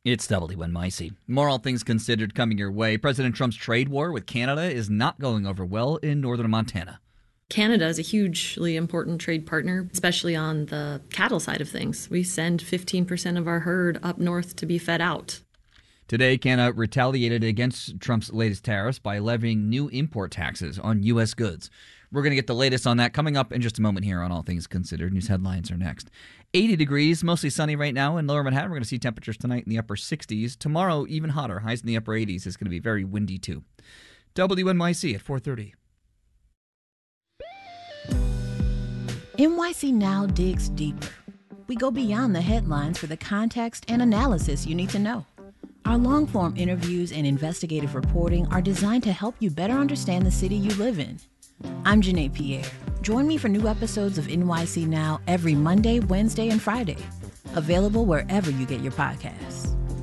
It's WNYC. More All Things Considered coming your way. President Trump's trade war with Canada is not going over well in northern Montana. Canada is a hugely important trade partner, especially on the cattle side of things. We send 15% of our herd up north to be fed out. Today, Canada retaliated against Trump's latest tariffs by levying new import taxes on U.S. goods. We're going to get the latest on that coming up in just a moment here on All Things Considered. News headlines are next. 80 degrees, mostly sunny right now in lower Manhattan. We're going to see temperatures tonight in the upper 60s. Tomorrow, even hotter, highs in the upper 80s. It's going to be very windy, too. WNYC at 4:30. NYC Now digs deeper. We go beyond the headlines for the context and analysis you need to know. Our long-form interviews and investigative reporting are designed to help you better understand the city you live in. I'm Janae Pierre. Join me for new episodes of NYC Now every Monday, Wednesday, and Friday. Available wherever you get your podcasts.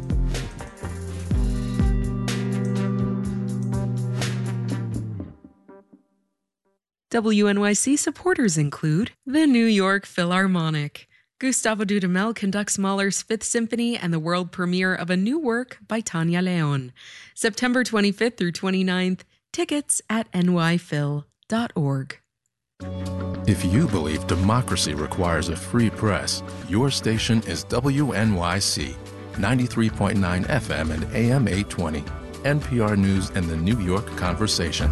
WNYC supporters include the New York Philharmonic. Gustavo Dudamel conducts Mahler's Fifth Symphony and the world premiere of a new work by Tania Leon. September 25th through 29th. Tickets at nyphil.org. If you believe democracy requires a free press, your station is WNYC, 93.9 FM and AM 820, NPR News and the New York Conversation.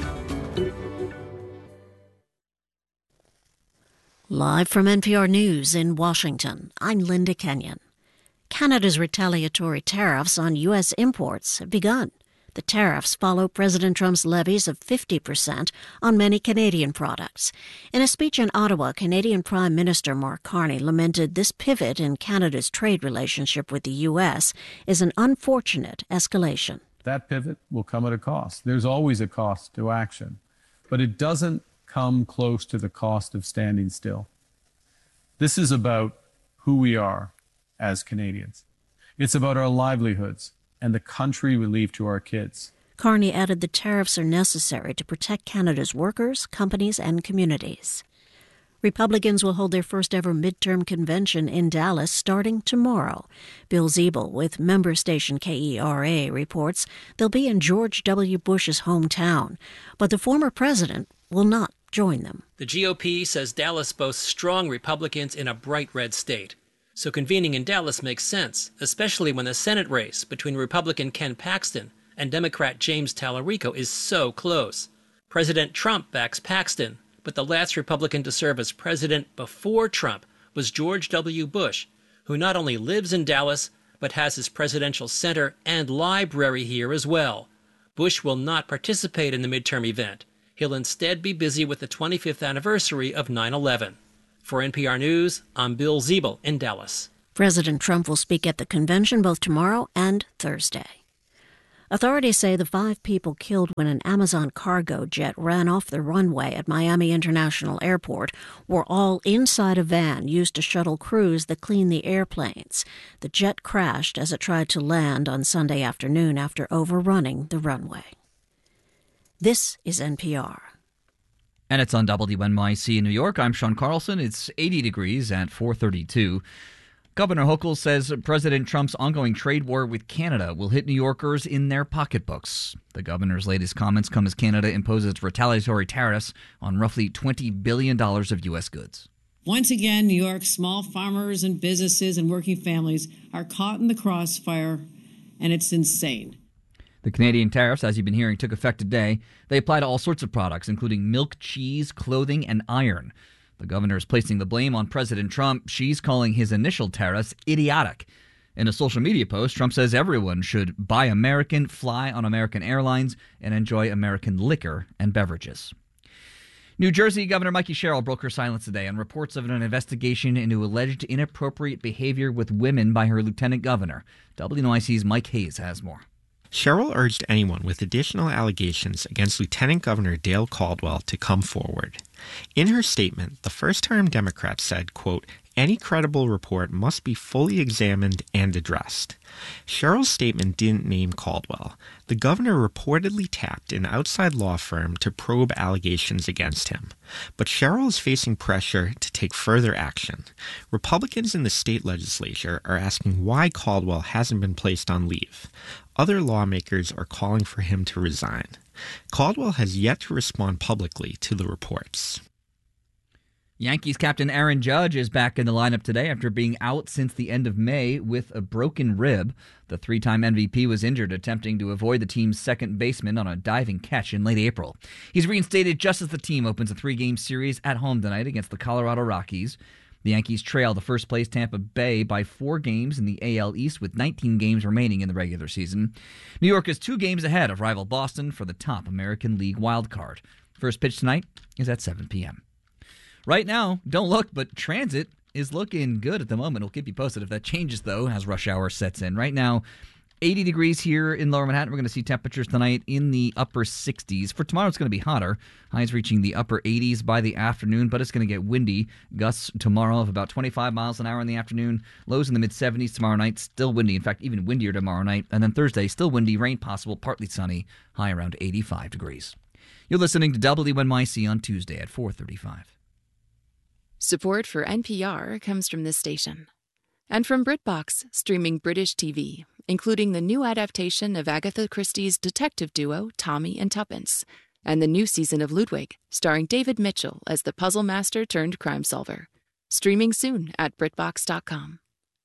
Live from NPR News in Washington, I'm Linda Kenyon. Canada's retaliatory tariffs on U.S. imports have begun. The tariffs follow President Trump's levies of 50% on many Canadian products. In a speech in Ottawa, Canadian Prime Minister Mark Carney lamented this pivot in Canada's trade relationship with the U.S. is an unfortunate escalation. That pivot will come at a cost. There's always a cost to action, but it doesn't come close to the cost of standing still. This is about who we are as Canadians. It's about our livelihoods and the country we leave to our kids. Carney added the tariffs are necessary to protect Canada's workers, companies, and communities. Republicans will hold their first ever midterm convention in Dallas starting tomorrow. Bill Ziebel with member station KERA reports they'll be in George W. Bush's hometown, but the former president will not join them. The GOP says Dallas boasts strong Republicans in a bright red state. So convening in Dallas makes sense, especially when the Senate race between Republican Ken Paxton and Democrat James Tallarico is so close. President Trump backs Paxton, but the last Republican to serve as president before Trump was George W. Bush, who not only lives in Dallas, but has his presidential center and library here as well. Bush will not participate in the midterm event. He'll instead be busy with the 25th anniversary of 9/11. For NPR News, I'm Bill Ziebel in Dallas. President Trump will speak at the convention both tomorrow and Thursday. Authorities say the 5 people killed when an Amazon cargo jet ran off the runway at Miami International Airport were all inside a van used to shuttle crews that clean the airplanes. The jet crashed as it tried to land on Sunday afternoon after overrunning the runway. This is NPR. And it's on WNYC in New York. I'm Sean Carlson. It's 80 degrees at 4:32. Governor Hochul says President Trump's ongoing trade war with Canada will hit New Yorkers in their pocketbooks. The governor's latest comments come as Canada imposes retaliatory tariffs on roughly $20 billion of U.S. goods. Once again, New York's small farmers and businesses and working families are caught in the crossfire, and it's insane. The Canadian tariffs, as you've been hearing, took effect today. They apply to all sorts of products, including milk, cheese, clothing, and iron. The governor is placing the blame on President Trump. She's calling his initial tariffs idiotic. In a social media post, Trump says everyone should buy American, fly on American airlines, and enjoy American liquor and beverages. New Jersey Governor Mikey Sherrill broke her silence today on reports of an investigation into alleged inappropriate behavior with women by her lieutenant governor. WNYC's Mike Hayes has more. Sherrill urged anyone with additional allegations against Lieutenant Governor Dale Caldwell to come forward. In her statement, the first-term Democrat said, quote, Any credible report must be fully examined and addressed. Sherrill's statement didn't name Caldwell. The governor reportedly tapped an outside law firm to probe allegations against him. But Sherrill is facing pressure to take further action. Republicans in the state legislature are asking why Caldwell hasn't been placed on leave. Other lawmakers are calling for him to resign. Caldwell has yet to respond publicly to the reports. Yankees captain Aaron Judge is back in the lineup today after being out since the end of May with a broken rib. The three-time MVP was injured attempting to avoid the team's second baseman on a diving catch in late April. He's reinstated just as the team opens a three-game series at home tonight against the Colorado Rockies. The Yankees trail the first-place Tampa Bay by 4 games in the AL East with 19 games remaining in the regular season. New York is 2 games ahead of rival Boston for the top American League wildcard. First pitch tonight is at 7 p.m. Right now, don't look, but transit is looking good at the moment. We'll keep you posted if that changes, though, as rush hour sets in. Right now, 80 degrees here in Lower Manhattan. We're going to see temperatures tonight in the upper 60s. For tomorrow, it's going to be hotter. Highs reaching the upper 80s by the afternoon, but it's going to get windy. Gusts tomorrow of about 25 miles an hour in the afternoon. Lows in the mid-70s tomorrow night. Still windy. In fact, even windier tomorrow night. And then Thursday, still windy, rain possible, partly sunny. High around 85 degrees. You're listening to WNYC on Tuesday at 4:35. Support for NPR comes from this station. And from BritBox, streaming British TV, including the new adaptation of Agatha Christie's detective duo Tommy and Tuppence, and the new season of Ludwig, starring David Mitchell as the puzzle master turned crime solver. Streaming soon at BritBox.com.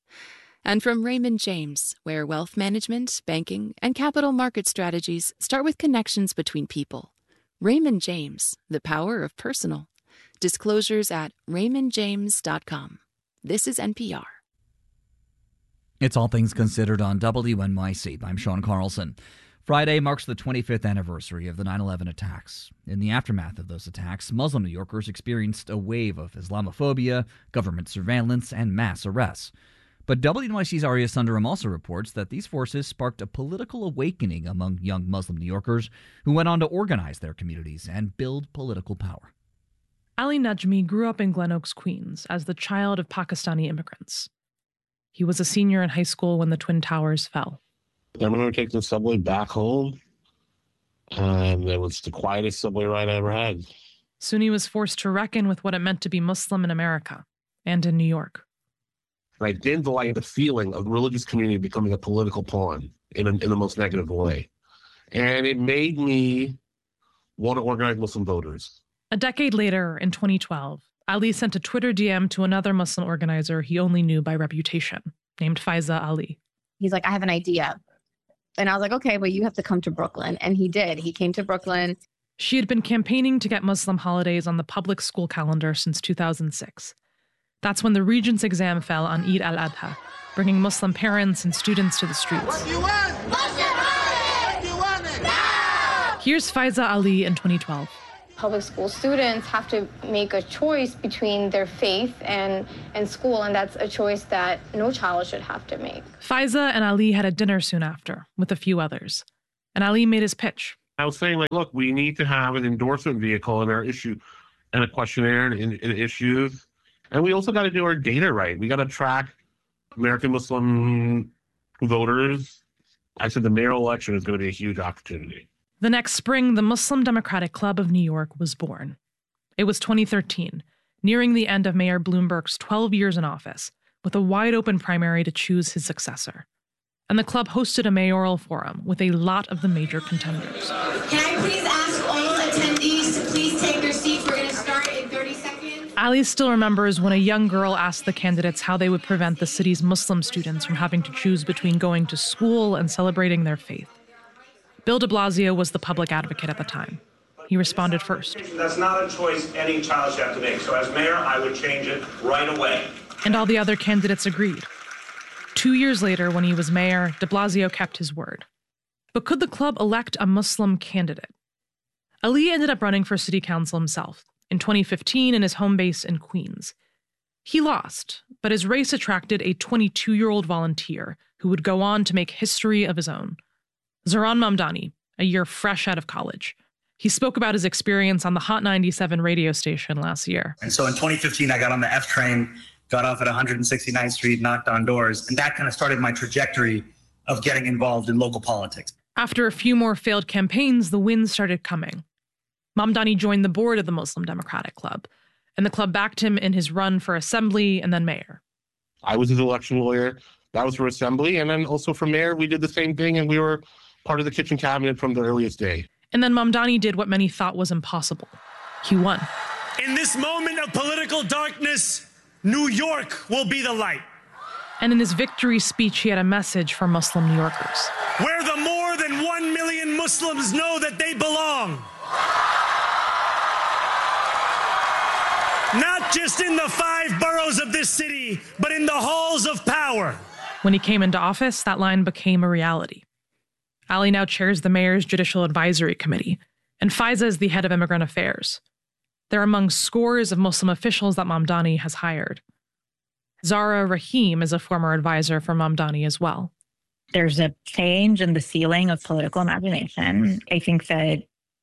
And from Raymond James, where wealth management, banking, and capital market strategies start with connections between people. Raymond James, the power of personal. Disclosures at raymondjames.com. This is NPR. It's All Things Considered on WNYC. I'm Sean Carlson. Friday marks the 25th anniversary of the 9/11 attacks. In the aftermath of those attacks, Muslim New Yorkers experienced a wave of Islamophobia, government surveillance, and mass arrests. But WNYC's Arya Sundaram also reports that these forces sparked a political awakening among young Muslim New Yorkers who went on to organize their communities and build political power. Ali Najmi grew up in Glen Oaks, Queens, as the child of Pakistani immigrants. He was a senior in high school when the Twin Towers fell. I remember taking the subway back home, and it was the quietest subway ride I ever had. Soon he was forced to reckon with what it meant to be Muslim in America and in New York. And I didn't like the feeling of religious community becoming a political pawn in the most negative way. And it made me want to organize Muslim voters. A decade later, in 2012, Ali sent a Twitter DM to another Muslim organizer he only knew by reputation, named Faiza Ali. He's like, I have an idea. And I was like, okay, well, you have to come to Brooklyn. And he did. He came to Brooklyn. She had been campaigning to get Muslim holidays on the public school calendar since 2006. That's when the Regents exam fell on Eid al-Adha, bringing Muslim parents and students to the streets. What do you want? Muslim holidays! What do you want it? No! Here's Faiza Ali in 2012. Public school students have to make a choice between their faith and school, and that's a choice that no child should have to make. Faiza and Ali had a dinner soon after, with a few others. And Ali made his pitch. I was saying, like, look, we need to have an endorsement vehicle in our issue, and a questionnaire and issues. And we also got to do our data right. We got to track American Muslim voters. I said the mayoral election is going to be a huge opportunity. The next spring, the Muslim Democratic Club of New York was born. It was 2013, nearing the end of Mayor Bloomberg's 12 years in office, with a wide-open primary to choose his successor. And the club hosted a mayoral forum with a lot of the major contenders. Can I please ask all attendees to please take their seats? We're going to start in 30 seconds. Ali still remembers when a young girl asked the candidates how they would prevent the city's Muslim students from having to choose between going to school and celebrating their faith. Bill de Blasio was the public advocate at the time. He responded first. That's not a choice any child should have to make. So as mayor, I would change it right away. And all the other candidates agreed. 2 years later, when he was mayor, de Blasio kept his word. But could the club elect a Muslim candidate? Ali ended up running for city council himself in 2015 in his home base in Queens. He lost, but his race attracted a 22-year-old volunteer who would go on to make history of his own. Zoran Mamdani, a year fresh out of college. He spoke about his experience on the Hot 97 radio station last year. And so in 2015, I got on the F train got off at 169th Street, knocked on doors, and that kind of started my trajectory of getting involved in local politics. After a few more failed campaigns, the wins started coming. Mamdani joined the board of the Muslim Democratic Club, and the club backed him in his run for assembly and then mayor. I was his election lawyer. That was for assembly. And then also for mayor, we did the same thing, and we were part of the kitchen cabinet from the earliest day. And then Mamdani did what many thought was impossible. He won. In this moment of political darkness, New York will be the light. And in his victory speech, he had a message for Muslim New Yorkers. Where the more than 1 million Muslims know that they belong. Not just in the 5 boroughs of this city, but in the halls of power. When he came into office, that line became a reality. Ali now chairs the mayor's Judicial Advisory Committee, and Faiza is the head of Immigrant Affairs. They're among scores of Muslim officials that Mamdani has hired. Zara Rahim is a former advisor for Mamdani as well. There's a change in the ceiling of political imagination. I think that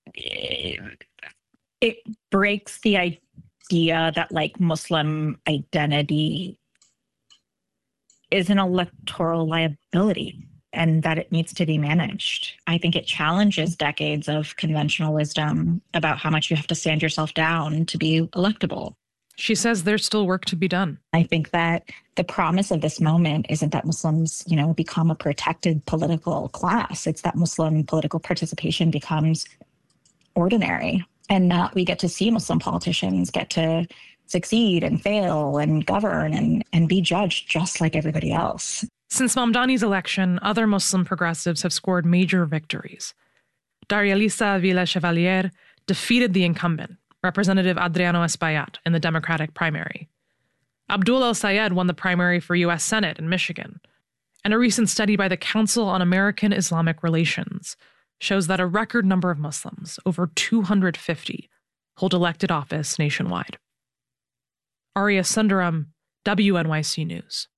it breaks the idea that Muslim identity is an electoral liability and that it needs to be managed. I think it challenges decades of conventional wisdom about how much you have to stand yourself down to be electable. She says there's still work to be done. I think that the promise of this moment isn't that Muslims, become a protected political class. It's that Muslim political participation becomes ordinary, and that we get to see Muslim politicians get to succeed and fail and govern and be judged just like everybody else. Since Mamdani's election, other Muslim progressives have scored major victories. Daria-Lisa Villa-Chevalier defeated the incumbent, Representative Adriano Espaillat, in the Democratic primary. Abdul El-Sayed won the primary for U.S. Senate in Michigan. And a recent study by the Council on American Islamic Relations shows that a record number of Muslims, over 250, hold elected office nationwide. Arya Sundaram, WNYC News.